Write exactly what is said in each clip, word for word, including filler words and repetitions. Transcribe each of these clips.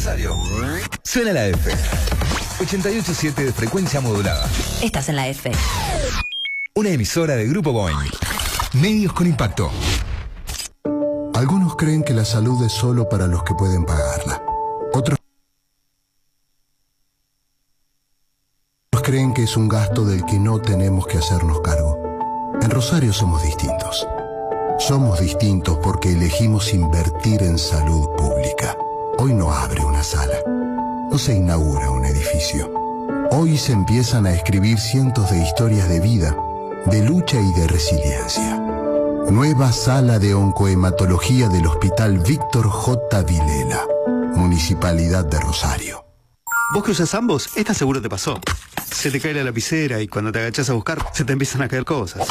Rosario. Suena la F. ochenta y ocho punto siete de frecuencia modulada. Estás en la F. Una emisora de Grupo Boing. Medios con impacto. Algunos creen que la salud es solo para los que pueden pagarla. Otros creen que es un gasto del que no tenemos que hacernos cargo. En Rosario somos distintos. Somos distintos porque elegimos invertir en salud pública. Hoy no abre una sala. No se inaugura un edificio. Hoy se empiezan a escribir cientos de historias de vida, de lucha y de resiliencia. Nueva sala de oncohematología del Hospital Víctor J. Vilela, Municipalidad de Rosario. Vos que usas ambos, esta seguro te pasó. Se te cae la lapicera y cuando te agachás a buscar, se te empiezan a caer cosas.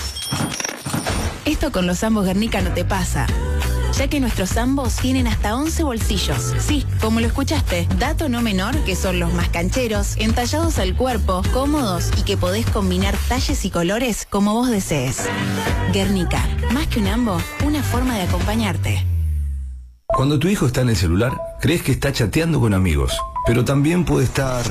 Esto con los ambos Guernica no te pasa, ya que nuestros ambos tienen hasta once bolsillos. Sí, como lo escuchaste, dato no menor que son los más cancheros, entallados al cuerpo, cómodos y que podés combinar talles y colores como vos desees. Guernica, más que un ambo, una forma de acompañarte. Cuando tu hijo está en el celular, crees que está chateando con amigos, pero también puede estar...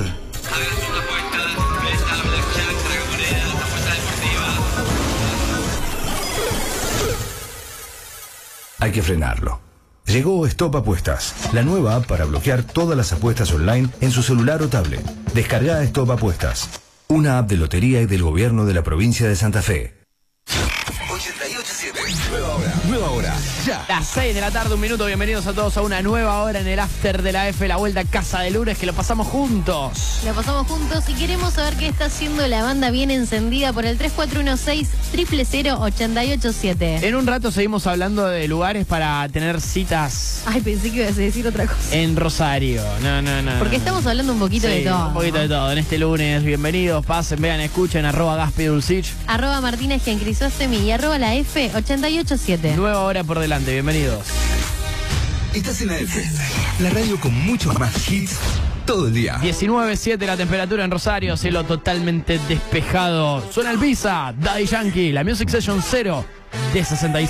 Hay que frenarlo. Llegó Stop Apuestas, la nueva app para bloquear todas las apuestas online en su celular o tablet. Descarga Stop Apuestas, una app de lotería y del gobierno de la provincia de Santa Fe. ochenta y ocho punto siete. Nueva hora. Nueva hora. Ya. Las seis de la tarde, un minuto. Bienvenidos a todos a una nueva hora en el After de la F, la vuelta a casa de lunes, que lo pasamos juntos. Lo pasamos juntos y queremos saber qué está haciendo la banda bien encendida por el tres cuatro uno seis, cero cero cero, ocho ocho siete. En un rato seguimos hablando de lugares para tener citas. Ay, pensé que ibas a decir otra cosa. En Rosario. No, no, no. Porque estamos hablando un poquito sí, de todo. Un poquito de todo. En este lunes, bienvenidos, pasen, vean, escuchen, arroba Gaspi Dulcich. Arroba Martínez Gen Crisóstemi y arroba la F ochenta y ocho siete. Nueva hora por delante, bienvenidos. Estás en la F, la radio con muchos más hits todo el día. diecinueve siete la temperatura en Rosario, cielo totalmente despejado. Suena el Visa, Daddy Yankee, la Music Session cero de sesenta y seis.